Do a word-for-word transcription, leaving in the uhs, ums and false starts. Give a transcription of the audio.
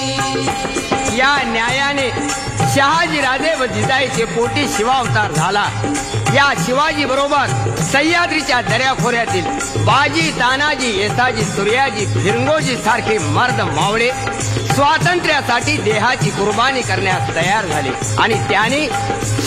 या न्यायाने शहाजी राजे व जिजाईचे पोटी शिवावतार झाला. या शिवाजी बरोबर सह्याद्रीच्या दऱ्याखोऱ्यातील बाजी, तानाजी, येसाजी, सूर्याजी, फिरंगोजी सारखे मर्द मावळे स्वातंत्र्यासाठी देहाची कुर्बानी करण्यास तयार झाले आणि त्याने